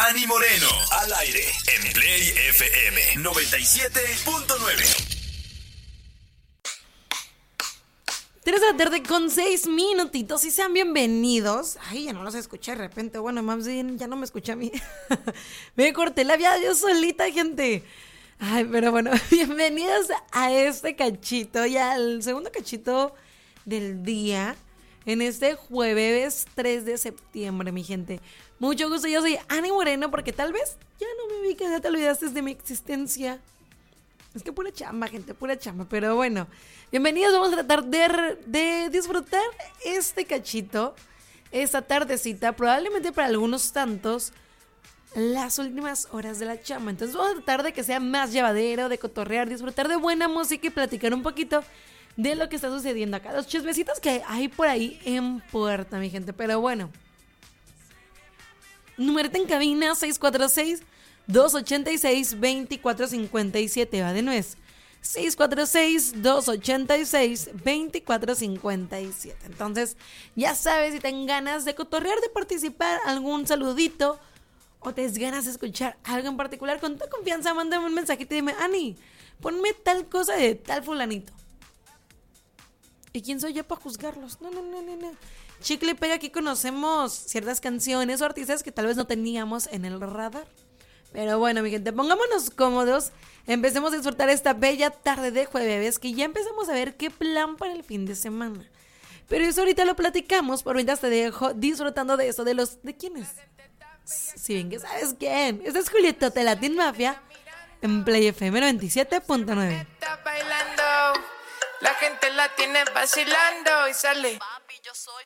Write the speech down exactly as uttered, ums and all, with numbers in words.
Ani Moreno, al aire, en Play F M noventa y siete punto nueve. tres de la tarde con seis minutitos y sean bienvenidos. Ay, ya no los escuché de repente. Bueno, más bien ya no me escuché a mí. Me corté la vida yo solita, gente. Ay, pero bueno, bienvenidos a este cachito y al segundo cachito del día en este jueves tres de septiembre, mi gente. Mucho gusto, yo soy Ani Moreno, porque tal vez ya no me ubicas, ya te olvidaste de mi existencia. Es que pura chamba, gente, pura chamba. Pero bueno, bienvenidos, vamos a tratar de, de disfrutar este cachito, esta tardecita, probablemente para algunos tantos, las últimas horas de la chamba. Entonces vamos a tratar de que sea más llevadero, de cotorrear, disfrutar de buena música y platicar un poquito de lo que está sucediendo acá, los chismecitos que hay por ahí en puerta, mi gente. Pero bueno, numerito en cabina seis cuatro seis, dos ocho seis, dos cuatro cinco siete, va de nuez, seis cuatro seis, dos ocho seis, dos cuatro cinco siete. Entonces, ya sabes, si ten ganas de cotorrear, de participar, algún saludito, o te des ganas de escuchar algo en particular, con toda confianza, mándame un mensajito y dime, Ani, ponme tal cosa de tal fulanito. ¿Y quién soy yo para juzgarlos? No, no, no, no, no. Chicle y pega, aquí conocemos ciertas canciones o artistas que tal vez no teníamos en el radar. Pero bueno, mi gente, pongámonos cómodos, empecemos a disfrutar esta bella tarde de jueves, que ya empezamos a ver qué plan para el fin de semana. Pero eso ahorita lo platicamos, por mientras te dejo disfrutando de eso, de los... ¿De quiénes? Si bien que sabes quién. Esta es Julieta de Latin Mafia en Play F M noventa y siete punto nueve. Está bailando, la gente la tiene vacilando y sale. Papi, yo soy